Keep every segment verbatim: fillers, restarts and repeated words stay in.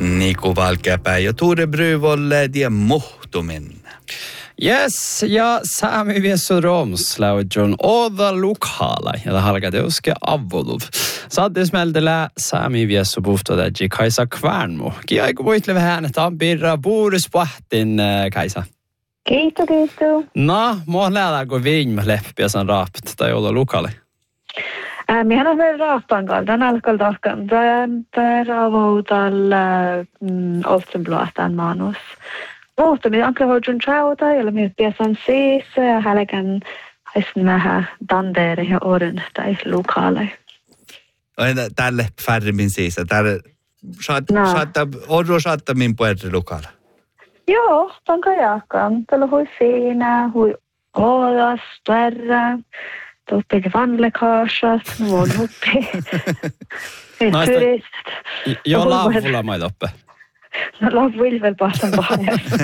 Niku Valkeapää ja Tuure Bryvolle ja muhtumin. Yes, ja Sami Viesu Roms laujon oda lokala ja det halkade uske avvolov. Saddes meldela Sami Viesu buhtodaji Kaisa Kvärnmo. Kia iku voitleve hänet birra Boris Pahtin Kaisa. Kiitos, kiitos. No, mua lähdä kun viinmä leppiä san raapt tai olla lokali. Minä olen vielä raapan kalta. Tänä alkaa tahkan. Tämä raavoutalla Olsenblaatan manus. Mutta minä olen hoidun trauta, jolla minä pääsen siis ja hälkän haisen vähän danderi ja oren tai lokale. Tälle färmin siis. Tälle saattaa, odro saattaa min puolelle lokale. Joo, tämän kajakan. Tällä hui siinä, hui olas, tvärra. Tuppi vannlekaasat, nuon uppi. Turist. Joo, laavulla maita oppe. No laavuilla vielä pahtan pahajassa.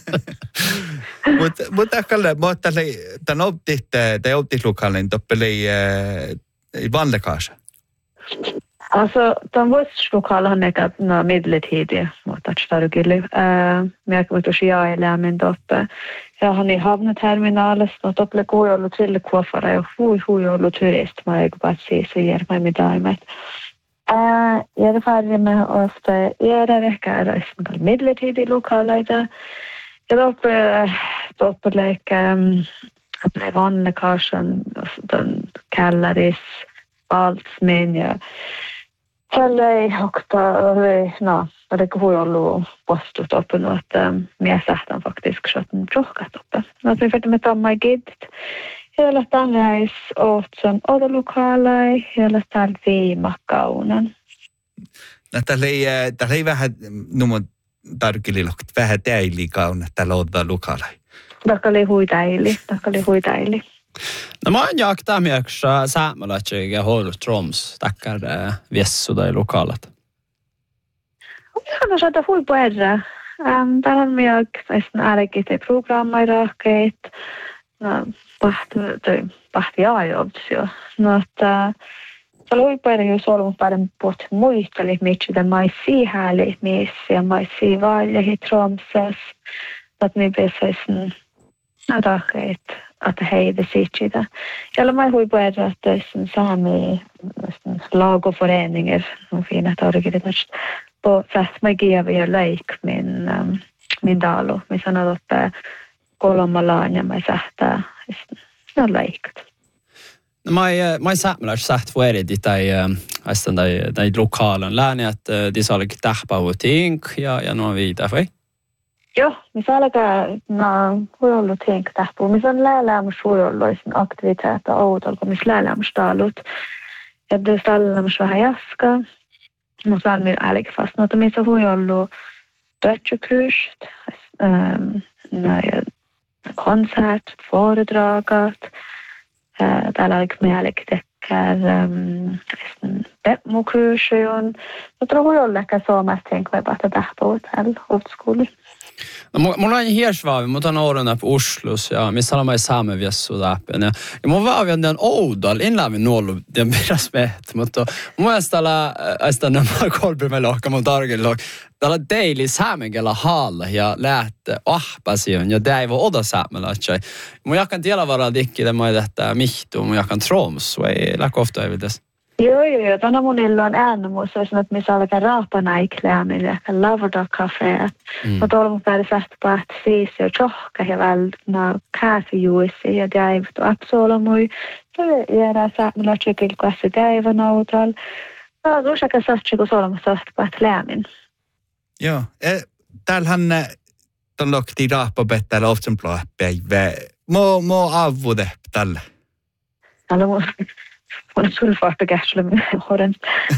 Mutta Kalle, mutta tämän optit, tai optislukalleen toppeli vannlekaasa? Alltså, de vuosilukalla on eikä no midlertidiga, mutta tarkille. Mä kun tuossa jäillä men toppe. Ja han i havneterminalet och topple går och till kofara och hui hui och turist mä eikö bara se se ger mig med daimet. Eh, jag är färdig med ofta är det ehkä reisen midlertidig lokaleita. Ja toppe toppe leka att vanliga karsen den kallaris valtsmen ja tälle hokta no det går ju att posta upp och att mer sätten faktiskt så att den tråkat upp. När vi får med tamma gitt hela tanais åt som alla lokala hela tal viimakaunen. Tällä ei tällä ei vähän numon tarkililokt vähän täili kauna tällä odda lokala. Takali huitaili, takali huitaili. No mä oon jaktaa mieksa saamelaisille ja hoidut Troms takkar Viesu tai lokalat. Ihan saada huipuerra. Um, täällä on myös ainakin te programmairaakkeet. No, pahti, pahti ajovsio. No, että täällä huipuerra jos olemme paremmin puhut muisteli, mitä maisi hääli, missä maisi valjahi Tromsas. Att me besäisen raakkeet, että heitä siitä. Ja mä huipuerra, että saami lagoföreningar, no fina tarkit, på fast mig ger vi leik min um, min dalu mi sanoo että kolmalaan ja mä sähtää no leikt. No mä mä saamelais säht vuoridi tai astan tai tai lokalen lääni att de sa lite tahpavuting ja ja no viita vai? Joo, mi salga no voi olla ting tahpu. Mi san läälämus voi olla sen aktiviteetta outol kun mi läälämus dalut. Ja det sallamus vähän jaska. Mutta on meillä älkää fast. No, missä voi olla dötjökust, ähm, konsert, föredragat. Äh, täällä on meillä tekkär pepmukursion. Mutta voi olla ehkä suomasta henkilöä päästä tähtävät täällä old-school. No, mulla on hirsvaavi, mutta on åren på Oslos ja missä olemme Sami Viesu läppen. Ja mun vaavi on den Oudal inlävin nuollu den piras met, mutta mun mielestä täällä ästä nämä kolme lohka mun tarkilla. Täällä daily saamengella haalla ja lähte ahpasion ja det var oda saamelaisai. Mun jakan tiellä varaa dikki det moi tähtää mihtu, mun jakan Troms, ei läkofta ei vides. Joo, joo, joo. Tänä monilla on äänemus, jos että missä alkaa raapanaikleamin ja lavada-kafeet. Mutta olemme päällä sähtöpäät siis jo tjohka ja välttämättä kääfijuisi ja jäivät absolumui. Se jäädään säämillä tjykilkuassa jäivän autolla. Ja tuossa sähtöä, kun olemme sähtöpäät lämmin. Joo. Täällähän tuon lokti raapapet täällä Olsenbladet. Må, må avvude tälle. Täällä mun... Olen sulfaarta käsillä hoiden.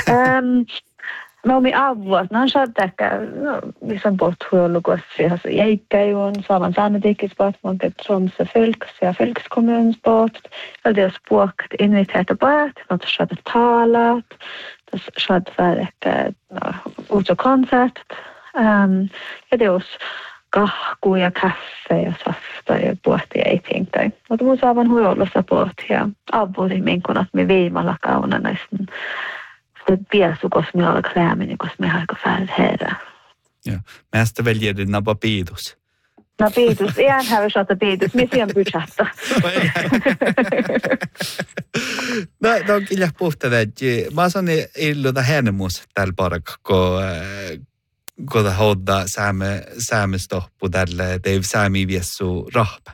No mi avvuat, no saattaa ehkä, no missä on puhuttu huollukossa, ja jäikkäjuun, saavan saanetikkispaat, monta Tromsö fylks ja fylkskommunspaat, ja det är språket inviterat paat, mutta saattaa talat, saattaa vara ehkä uutokonsert, ja det är kahku ja kaffe ja safta ja puhti ei tinkai. Mutta mun saavan huollossa puhti ja avvuuti minkun, että me viimalla kauna näistä piesukos me alkaa lämmin, koska me aika färd herra. Ja, mästä väljer napa piidus. No piidus, ihan hävysaata piidus, missä on budjetta. No, no on kyllä puhtaan, että mä sanon illuta henmus tällä parakka, kun kun hodda sääme säämestoppu tälle Dave Sami viessu rahpa.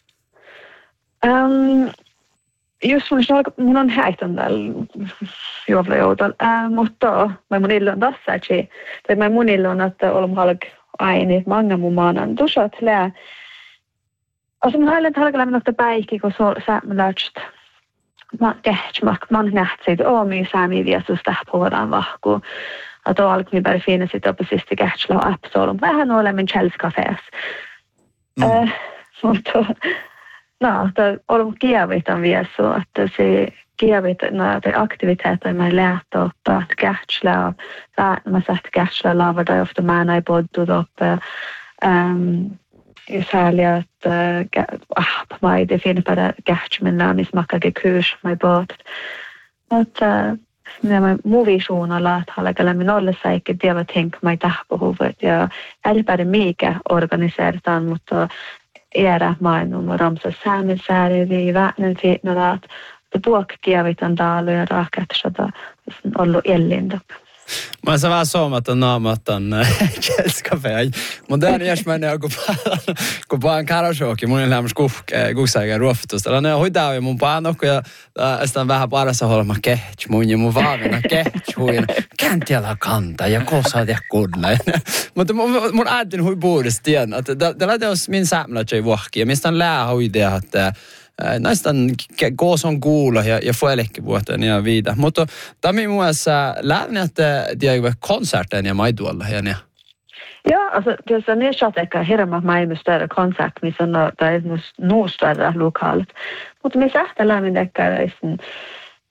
Um, just mun on mun on häitän tällä juovlajoutol, uh, mutta mä mun illuun tässä, että mä mun illuun, että olemme halk aini mange mun maanan tusat lää. Alltså mun haluan halkalla minä ottaa päihki, kun säämme lähtst. Mä kehtsmak, mä oon nähty, että omi Sami viessusta puhutaan vahku. Att då allt mi bara finna sitt upp sist till Gertsla och Appsal. Vähän olemme Chelsea-cafés. Mm. Uh, mutta no, det olemme kiavitan viesu, että se kiavit näitä aktiviteetter mä lähtee upp att Gertsla och mä satt Gertsla lavada jag ofta med när bodde uppe. Um, I särskilt att uh, mig det finner bara Gertsmen när vi smakar kurs med båt. Att uh, nämä muviisuunnalla, että halkalla minä ollessa eikä tiedä tänk mai tahpuhuvat ja älpäri mikä organiseeritaan, mutta era maailman ramsa säämisääri vi vähnen fitnalat, että puokkiavitan taalu ja raakatsata ollut ellintä. Mä oon vähän suomatan naamatan Chelsea-café. Mutta tämän jäsmäinen kun kun paan karaoke, mun ei lämmäs kuhsaikä ruoftusta. Tällä on hoitaa mun paanokko ja sitä on vähän parassa holma kehtsi mun ja mun vaavina kehtsi huin. Käntiällä kantaa ja kosaat ja kunna. Mutta mun ääntin hui puudesta tien, että tällä teos min säämälä ei vuohki ja mistä on lää hoidea, että näistä gås on kuulla ja, ja få elekki vuoteen ja viida. Mutta tämä on muassa lähdin, että tiedä konserten ja maidualla. Ja ja, alltså det är en ersättning hirma mai med större konsert, missä on där är nog större lokalt. Mutta missä lähdin, että